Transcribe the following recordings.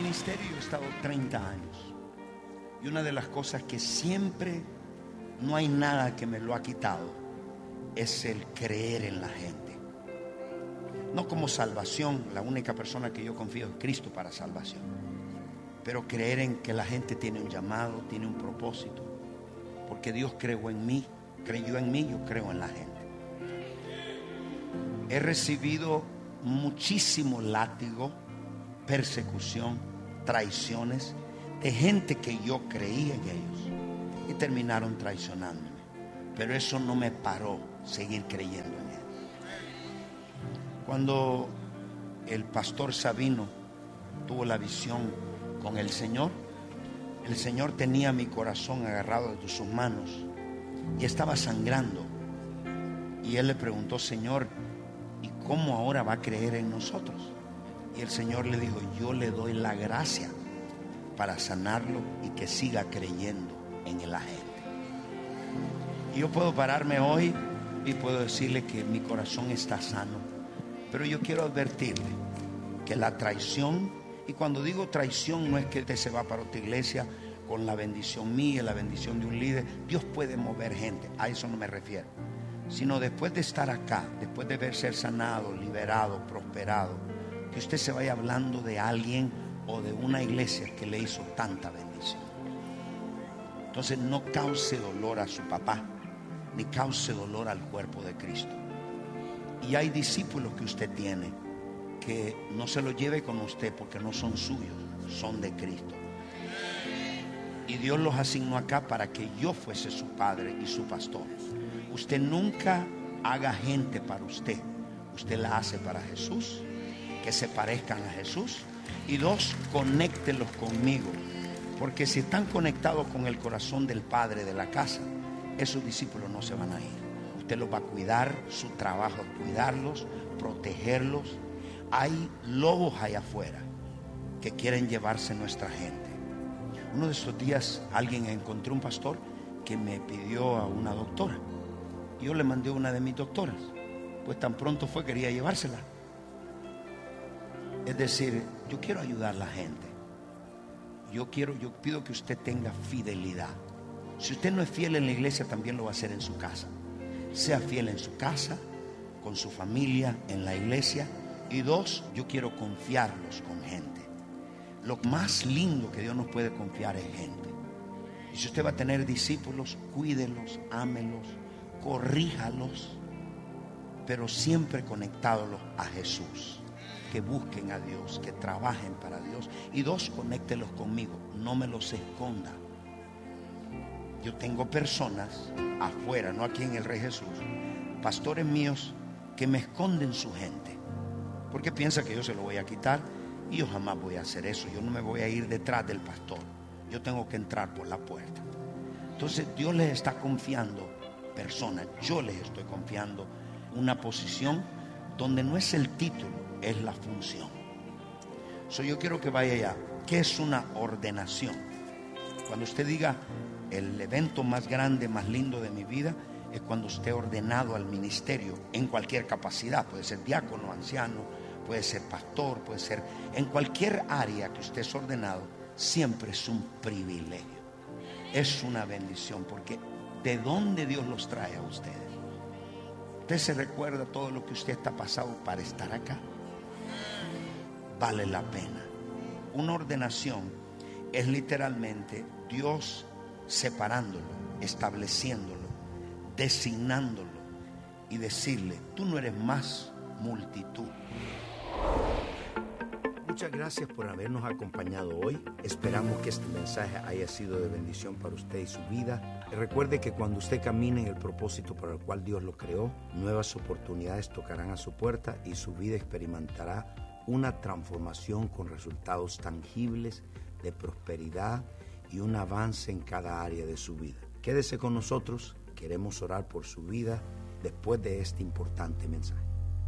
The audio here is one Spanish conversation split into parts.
ministerio yo he estado 30 años. Y una de las cosas que siempre, no hay nada que me lo ha quitado, es el creer en la gente. No como salvación, la única persona que yo confío es Cristo para salvación, pero creer en que la gente tiene un llamado, tiene un propósito, porque Dios creyó en mí, yo creo en la gente. He recibido muchísimo látigo, persecución, traiciones de gente que yo creía en ellos y terminaron traicionándome, pero eso no me paró seguir creyendo en él. Cuando el pastor Sabino tuvo la visión con el Señor tenía mi corazón agarrado de sus manos y estaba sangrando, y él le preguntó: Señor, ¿y cómo ahora va a creer en nosotros? Y el Señor le dijo: yo le doy la gracia para sanarlo y que siga creyendo en la gente. Y yo puedo pararme hoy y puedo decirle que mi corazón está sano, pero yo quiero advertirle que la traición, y cuando digo traición no es que usted se va para otra iglesia con la bendición mía, la bendición de un líder. Dios puede mover gente, a eso no me refiero, sino después de estar acá, después de ver ser sanado, liberado, prosperado, que usted se vaya hablando de alguien o de una iglesia que le hizo tanta bendición. Entonces no cause dolor a su papá, ni cause dolor al cuerpo de Cristo. Y hay discípulos que usted tiene que no se los lleve con usted porque no son suyos, son de Cristo. Y Dios los asignó acá para que yo fuese su padre y su pastor. Usted nunca haga gente para usted, usted la hace para Jesús, que se parezcan a Jesús. Y dos, conéctelos conmigo, porque si están conectados con el corazón del padre de la casa, esos discípulos no se van a ir. Usted los va a cuidar, su trabajo es cuidarlos, protegerlos. Hay lobos allá afuera que quieren llevarse nuestra gente. Uno de estos días encontré un pastor que me pidió a una doctora. Yo le mandé una de mis doctoras, pues tan pronto fue quería llevársela. Es decir, yo quiero ayudar a la gente. Yo pido que usted tenga fidelidad. Si usted no es fiel en la iglesia, también lo va a hacer en su casa. Sea fiel en su casa, con su familia, en la iglesia. Y dos, yo quiero confiarlos con gente. Lo más lindo que Dios nos puede confiar es gente. Y si usted va a tener discípulos, cuídelos, ámelos, corríjalos, pero siempre conectádolos a Jesús. Que busquen a Dios, que trabajen para Dios. Y dos, conéctelos conmigo, no me los esconda. Yo tengo personas afuera, no aquí en el Rey Jesús, pastores míos que me esconden su gente, porque piensa que yo se lo voy a quitar, y yo jamás voy a hacer eso. Yo no me voy a ir detrás del pastor, yo tengo que entrar por la puerta. Entonces Dios les está confiando personas, yo les estoy confiando una posición donde no es el título, es la función. Yo quiero que vaya allá. ¿Qué es una ordenación? Cuando usted diga: el evento más grande, más lindo de mi vida, es cuando esté ordenado al ministerio en cualquier capacidad. Puede ser diácono, anciano, puede ser pastor, puede ser en cualquier área que usted es ordenado. Siempre es un privilegio, es una bendición, porque ¿de dónde Dios los trae a ustedes? ¿Usted se recuerda todo lo que usted está pasando para estar acá? Vale la pena. Una ordenación es literalmente Dios separándolo, estableciéndolo, designándolo y decirle: tú no eres más multitud. Muchas gracias por habernos acompañado hoy. Esperamos que este mensaje haya sido de bendición para usted y su vida. Y recuerde que cuando usted camine en el propósito para el cual Dios lo creó, nuevas oportunidades tocarán a su puerta y su vida experimentará una transformación con resultados tangibles de prosperidad y un avance en cada área de su vida. Quédese con nosotros, queremos orar por su vida después de este importante mensaje.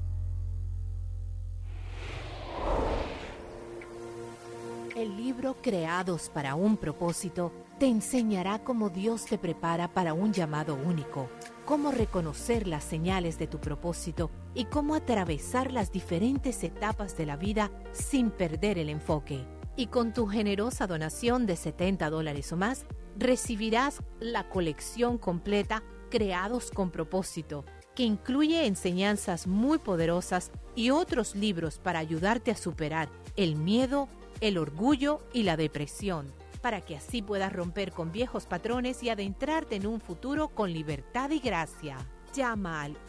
El libro Creados para un propósito te enseñará cómo Dios te prepara para un llamado único, cómo reconocer las señales de tu propósito y cómo atravesar las diferentes etapas de la vida sin perder el enfoque. Y con tu generosa donación de $70 o más, recibirás la colección completa Creados con Propósito, que incluye enseñanzas muy poderosas y otros libros para ayudarte a superar el miedo, el orgullo y la depresión, para que así puedas romper con viejos patrones y adentrarte en un futuro con libertad y gracia. Llama al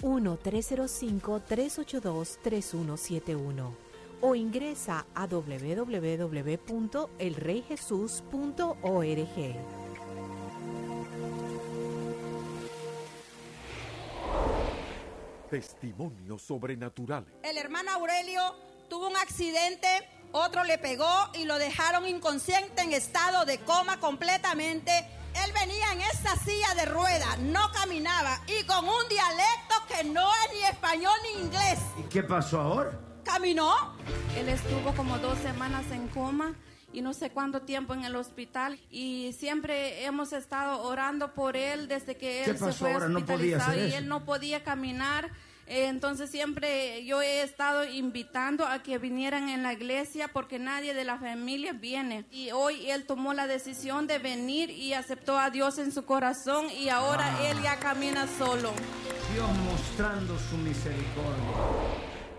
1-305-382-3171 o ingresa a www.elreyjesus.org. Testimonios sobrenaturales. El hermano Aurelio tuvo un accidente, otro le pegó y lo dejaron inconsciente en estado de coma completamente. Él venía en esa silla de ruedas, no caminaba y con un dialecto que no es ni español ni inglés. ¿Y qué pasó ahora? ¿Caminó? Él estuvo como 2 semanas en coma y no sé cuánto tiempo en el hospital, y siempre hemos estado orando por él desde que él se fue hospitalizado y él no podía caminar. Entonces siempre yo he estado invitando a que vinieran en la iglesia porque nadie de la familia viene, y hoy él tomó la decisión de venir y aceptó a Dios en su corazón y ahora él ya camina solo. Dios mostrando su misericordia.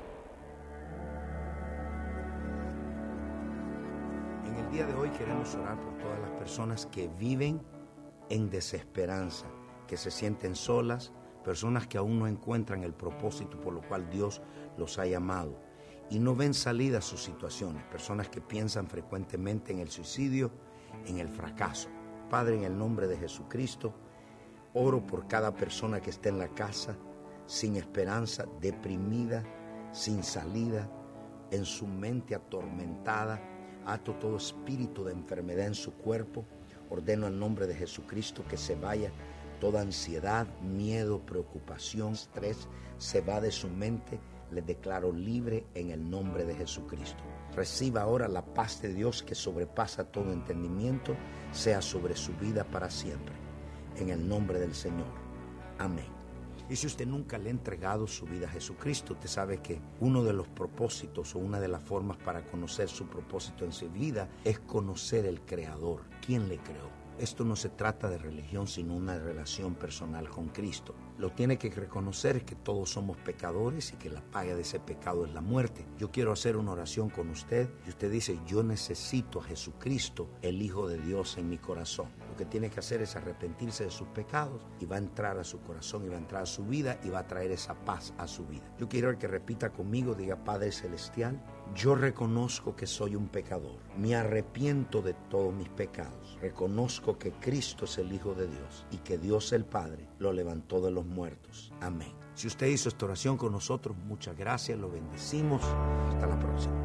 En el día de hoy queremos orar por todas las personas que viven en desesperanza, que se sienten solas, personas que aún no encuentran el propósito por lo cual Dios los ha llamado y no ven salida a sus situaciones, personas que piensan frecuentemente en el suicidio, en el fracaso. Padre, en el nombre de Jesucristo, oro por cada persona que está en la casa, sin esperanza, deprimida, sin salida, en su mente atormentada. Ato todo espíritu de enfermedad en su cuerpo. Ordeno en nombre de Jesucristo que se vaya toda ansiedad, miedo, preocupación, estrés, se va de su mente. Le declaro libre en el nombre de Jesucristo. Reciba ahora la paz de Dios que sobrepasa todo entendimiento, sea sobre su vida para siempre. En el nombre del Señor. Amén. Y si usted nunca le ha entregado su vida a Jesucristo, usted sabe que uno de los propósitos o una de las formas para conocer su propósito en su vida es conocer el Creador. ¿Quién le creó? Esto no se trata de religión, sino una relación personal con Cristo. Lo tiene que reconocer que todos somos pecadores y que la paga de ese pecado es la muerte. Yo quiero hacer una oración con usted y usted dice: yo necesito a Jesucristo, el Hijo de Dios, en mi corazón. Lo que tiene que hacer es arrepentirse de sus pecados y va a entrar a su corazón y va a entrar a su vida y va a traer esa paz a su vida. Yo quiero que repita conmigo, diga: Padre Celestial, yo reconozco que soy un pecador, me arrepiento de todos mis pecados, reconozco que Cristo es el Hijo de Dios y que Dios el Padre lo levantó de los muertos. Amén. Si usted hizo esta oración con nosotros, muchas gracias, lo bendecimos. Hasta la próxima.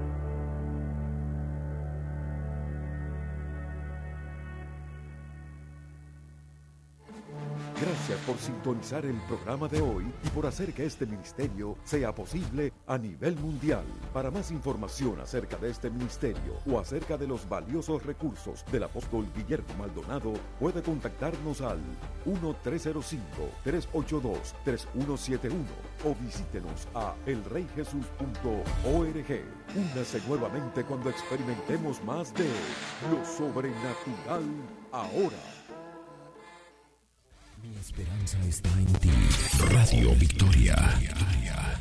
Gracias por sintonizar el programa de hoy y por hacer que este ministerio sea posible a nivel mundial. Para más información acerca de este ministerio o acerca de los valiosos recursos del apóstol Guillermo Maldonado, puede contactarnos al 1-305-382-3171 o visítenos a elreyjesus.org. Únase nuevamente cuando experimentemos más de lo sobrenatural ahora. Mi esperanza está en ti. Radio Victoria.